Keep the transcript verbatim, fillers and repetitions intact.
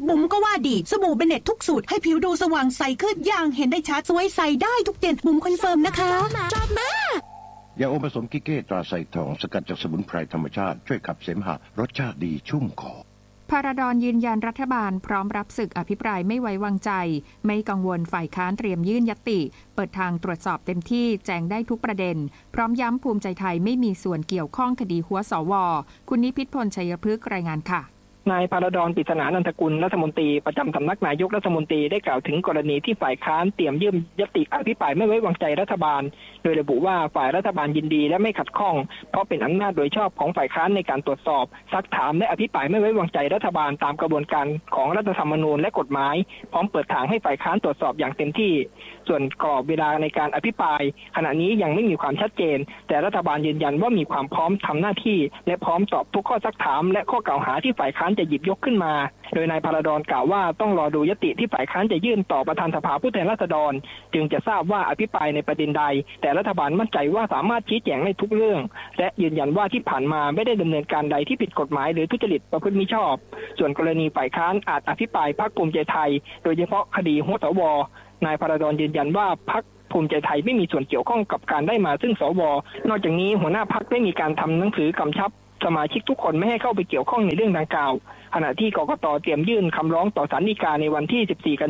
บุ๋มก็ว่าดีสบู่เบเน็ตทุกสูตรให้ผิวดูสว่างใสขึ้นอย่างเห็นได้ชัดสวยใสได้ทุกเย็นบุ๋มคอนเฟิร์มนะคะยาอมผสมกิเก้ตราไซทองสกัดจากสมุนไพรธรรมชาติช่วยขับเสมหะรสชาติดีชุ่มคอพาราดอนยืนยันรัฐบาลพร้อมรับศึกอภิปรายไม่ไว้วางใจไม่กังวลฝ่ายค้านเตรียมยื่นญัตติเปิดทางตรวจสอบเต็มที่แจงได้ทุกประเด็นพร้อมย้ำภูมิใจไทยไม่มีส่วนเกี่ยวข้องคดีหัวสวคุณนิพิษพลชัยพฤกษ์รายงานค่ะนายพาราดอนปริศนานันทกุลรัฐมนตรีประจำสำนักนายกรัฐมนตรีได้กล่าวถึงกรณีที่ฝ่ายค้านเตรียมยื่นญัตติอภิปรายไม่ไว้วางใจรัฐบาลโดยระบุว่าฝ่ายรัฐบาลยินดีและไม่ขัดข้องเพราะเป็นอำนาจโดยชอบของฝ่ายค้านในการตรวจสอบซักถามและอภิปรายไม่ไว้วางใจรัฐบาลตามกระบวนการของรัฐธรรมนูญและกฎหมายพร้อมเปิดทางให้ฝ่ายค้านตรวจสอบอย่างเต็มที่ส่วนกรอบเวลาในการอภิปรายขณะนี้ยังไม่มีความชัดเจนแต่รัฐบาลยืนยันว่ามีความพร้อมทำหน้าที่และพร้อมตอบทุกข้อซักถามและข้อกล่าวหาที่ฝ่ายค้านจะหยิบยกขึ้นมาโดยนายพาราดอนกล่าวว่าต้องรอดูญัตติที่ฝ่ายค้านจะยื่นต่อประธานสภาผู้แทนราษฎรจึงจะทราบว่าอภิปรายในประเด็นใดแต่รัฐบาลมั่นใจว่าสามารถชี้แจงในทุกเรื่องและยืนยันว่าที่ผ่านมาไม่ได้ดำเนินการใดที่ผิดกฎหมายหรือทุจริตประพฤติมิชอบส่วนกรณีฝ่ายค้านอาจอภิปรายพรรคภูมิใจไทยโดยเฉพาะคดีหัวสวนายพาราดอนยืนยันว่าพรรคภูมิใจไทยไม่มีส่วนเกี่ยวข้องกับการได้มาซึ่งสวนอกจากนี้หัวหน้าพรรคได้มีการทำหนังสือกำชับสมาชิกทุกคนไม่ให้เข้าไปเกี่ยวข้องในเรื่องดังกล่าวขณะที่กกต.เตรียมยื่นคำร้องต่อศาลฎีกาในวันที่สิบสี่กัน